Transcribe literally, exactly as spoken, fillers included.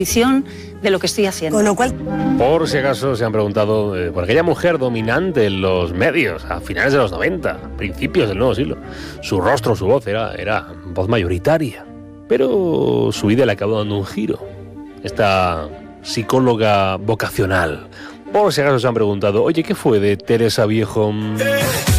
de lo que estoy haciendo. Con lo cual, por si acaso se han preguntado eh, por aquella mujer dominante en los medios a finales de los noventa, principios del nuevo siglo. Su rostro, su voz era, era voz mayoritaria, pero su vida le acabó dando un giro. Esta psicóloga vocacional. Por si acaso se han preguntado, oye, ¿qué fue de Teresa Viejo?